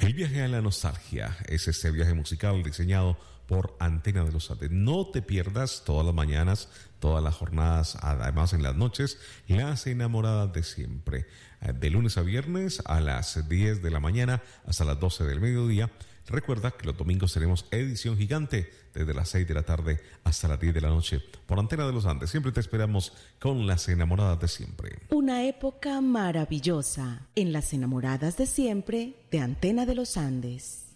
El viaje a la nostalgia es este viaje musical diseñado por Antena de los Andes. No te pierdas todas las mañanas, todas las jornadas, además en las noches, Las Enamoradas de Siempre. De lunes a viernes a las 10 de la mañana hasta las 12 del mediodía. Recuerda que los domingos tenemos edición gigante desde las 6 de la tarde hasta las 10 de la noche por Antena de los Andes. Siempre te esperamos con Las Enamoradas de Siempre. Una época maravillosa en Las Enamoradas de Siempre de Antena de los Andes.